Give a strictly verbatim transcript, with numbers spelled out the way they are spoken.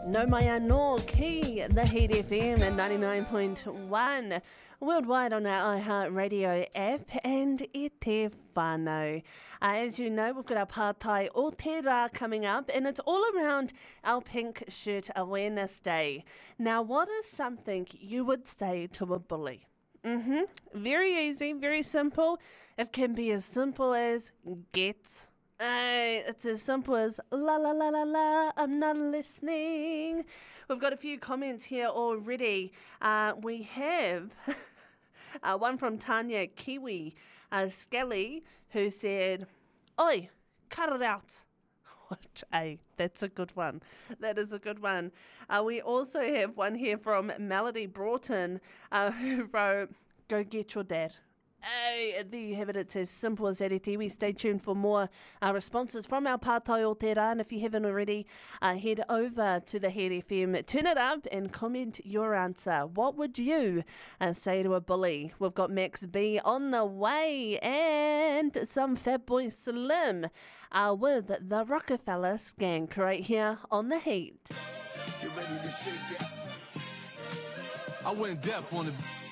No mai anō ki the Heat F M at ninety-nine point one, worldwide on our iHeartRadio app and e te whānau. Uh, as you know, we've got our Pātai o te rā coming up, and it's all around our Pink Shirt Awareness Day. Now, what is something you would say to a bully? Mm-hmm. Very easy, very simple. It can be as simple as get. Hey, it's as simple as la la la la la, I'm not listening. We've got a few comments here already. Uh, we have uh, one from Tanya Kiwi uh, Skelly, who said, "Oi, cut it out." Which, hey, that's a good one. That is a good one. Uh, we also have one here from Melody Broughton, uh, who wrote, "Go get your dad." Hey, and there you have it. It's as simple as that, e te iwi. Stay tuned for more uh, responses from our Pātai o te rā. And if you haven't already, uh, head over to the Heat F M, turn it up and comment your answer. What would you uh, say to a bully? We've got Max B on the way and some Fatboy Slim uh, with the Rockefeller Skank right here on the Heat. Get ready to shake it. I went deaf on the...